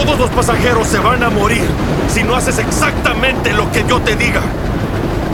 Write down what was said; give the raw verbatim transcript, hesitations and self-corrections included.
Todos los pasajeros se van a morir si no haces exactamente lo que yo te diga.